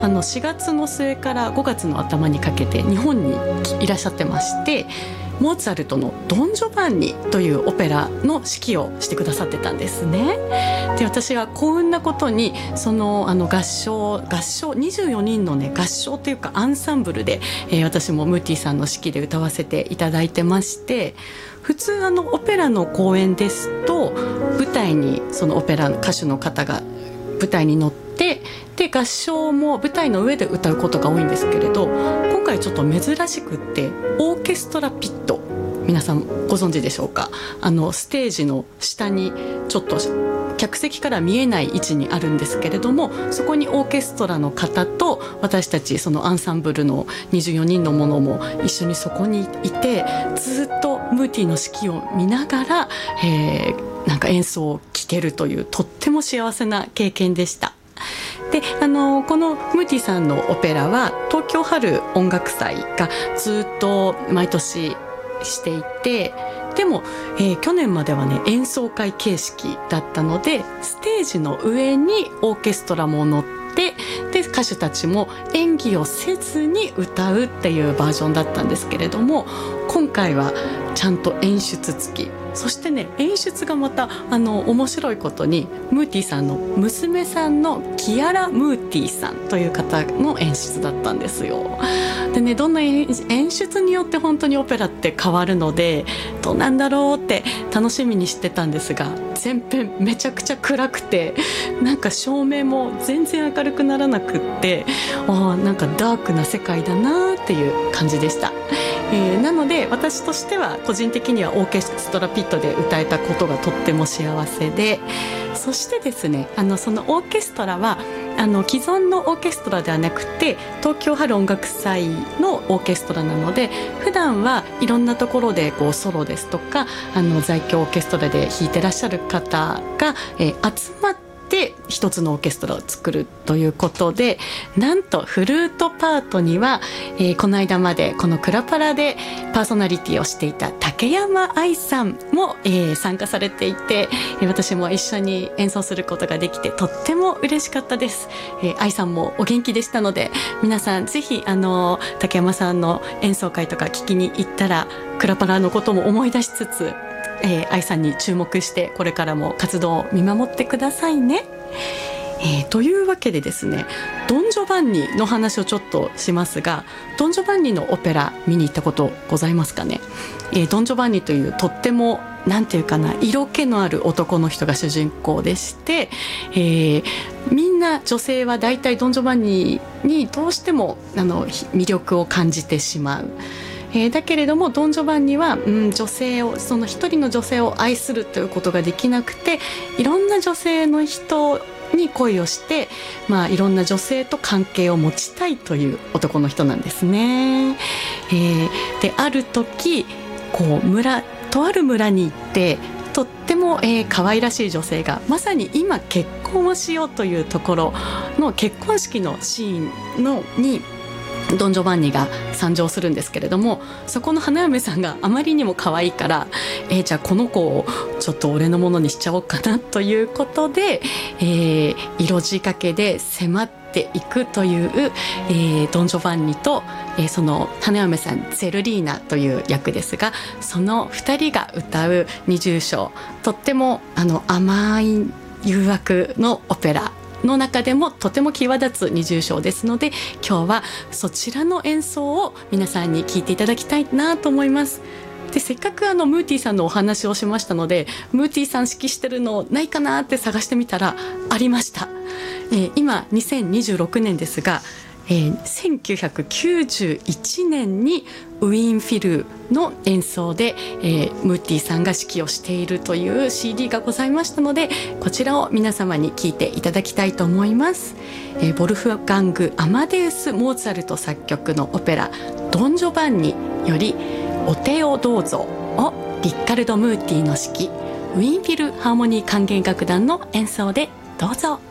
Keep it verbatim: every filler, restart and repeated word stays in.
あのしがつの末からごがつの頭にかけて日本にいらっしゃってまして、モーツァルトのドン・ジョバンニというオペラの指揮をしてくださってたんですね。で、私は幸運なことにその、あの合唱合唱にじゅうよにんの、ね、合唱というかアンサンブルで、えー、私もムーティさんの指揮で歌わせていただいてまして、普通あのオペラの公演ですと舞台にそのオペラ歌手の方が舞台に乗ってで合唱も舞台の上で歌うことが多いんですけれど、今回ちょっと珍しくってオーケストラピット、皆さんご存知でしょうか。あのステージの下にちょっと客席から見えない位置にあるんですけれども、そこにオーケストラの方と私たちそのアンサンブルのにじゅうよにんのものも一緒にそこにいて、ずっとムーティの指揮を見ながら、えー、なんか演奏を聴けるというとっても幸せな経験でした。で、あのこのムーティさんのオペラは東京春音楽祭がずっと毎年していて、でも、えー、去年まではね演奏会形式だったので、ステージの上にオーケストラも乗ってで歌手たちも演技をせずに歌うっていうバージョンだったんですけれども、今回はちゃんと演出付き、そしてね演出がまたあの面白いことにムーティさんの娘さんのキアラ・ムーティさんという方の演出だったんですよ。でね、どんな演出によって本当にオペラって変わるのでどうなんだろうって楽しみにしてたんですが、全編めちゃくちゃ暗くて、なんか照明も全然明るくならなくって、あなんかダークな世界だなっていう感じでした。えー、なので私としては個人的にはオーケストラピットで歌えたことがとっても幸せで、そしてですね、あのそのオーケストラはあの既存のオーケストラではなくて東京春音楽祭のオーケストラなので、普段はいろんなところでこうソロですとかあの在京オーケストラで弾いてらっしゃる方が、えー、集まってで一つのオーケストラを作るということで、なんとフルートパートには、えー、この間までこのクラパラでパーソナリティをしていた竹山愛さんも、えー、参加されていて、えー、私も一緒に演奏することができてとっても嬉しかったです。えー、愛さんもお元気でしたので、皆さんぜひあの竹山さんの演奏会とか聞きに行ったらクラパラのことも思い出しつつ、えー、愛さんに注目してこれからも活動を見守ってくださいね。えー、というわけでですね、ドン・ジョバンニの話をちょっとしますが、ドン・ジョバンニのオペラ見に行ったことございますかね。えー、ドン・ジョバンニというとってもなんていうかな色気のある男の人が主人公でして、えー、みんな女性はだいたいドン・ジョバンニにどうしてもあの魅力を感じてしまう。えー、だけれどもドン・ジョバンニは、うん、女性をその一人の女性を愛するということができなくて、いろんな女性の人に恋をして、まあ、いろんな女性と関係を持ちたいという男の人なんですね。えー、である時こう村とある村に行ってとっても、えー、可愛らしい女性がまさに今結婚をしようというところの結婚式のシーンのにドン・ジョバンニが参上するんですけれども、そこの花嫁さんがあまりにも可愛いから、えー、じゃあこの子をちょっと俺のものにしちゃおうかなということで、えー、色仕掛けで迫っていくという、えー、ドン・ジョバンニと、えー、その花嫁さんゼルリーナという役ですが、そのふたりが歌う二重唱、とってもあの甘い誘惑のオペラの中でもとても際立つ二重唱ですので、今日はそちらの演奏を皆さんに聴いていただきたいなと思います。でせっかくあのムーティさんのお話をしましたので、ムーティさん指揮してるのないかなって探してみたらありました。えー、今にせんにじゅうろくねんですが、えー、せんきゅうひゃくきゅうじゅういちねんにウィーンフィルの演奏で、えー、ムーティさんが指揮をしているという シーディー がございましたので、こちらを皆様に聴いていただきたいと思います。えー、ボルフガング・アマデウス・モーツァルト作曲のオペラドン・ジョバンニよりお手をどうぞをリッカルド・ムーティの指揮ウィーンフィルハーモニー管弦楽団の演奏でどうぞ。